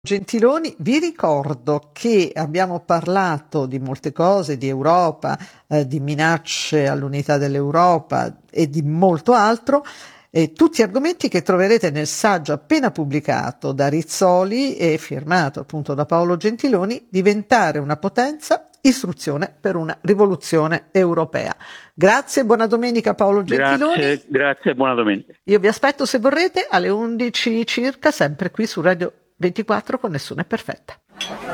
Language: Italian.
Gentiloni, vi ricordo che abbiamo parlato di molte cose, di Europa, di minacce all'unità dell'Europa e di molto altro, tutti argomenti che troverete nel saggio appena pubblicato da Rizzoli e firmato appunto da Paolo Gentiloni, Diventare una potenza, istruzione per una rivoluzione europea. Grazie, buona domenica Paolo Gentiloni. Grazie, buona domenica. Io vi aspetto se vorrete alle 11 circa, sempre qui su Radio 24 con Nessuna è perfetta.